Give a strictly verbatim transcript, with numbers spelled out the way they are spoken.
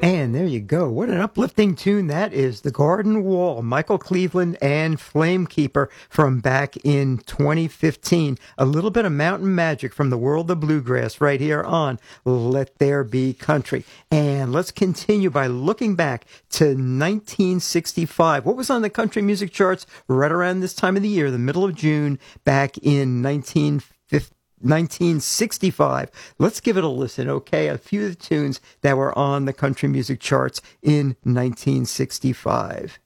And there you go. What an uplifting tune that is. The Garden Wall, Michael Cleveland and Flamekeeper from back in twenty fifteen. A little bit of mountain magic from the world of bluegrass right here on Let There Be Country. And let's continue by looking back to nineteen sixty-five. What was on the country music charts right around this time of the year, the middle of June, back in nineteen fifty? nineteen sixty-five. Let's give it a listen, okay? A few of the tunes that were on the country music charts in nineteen sixty-five.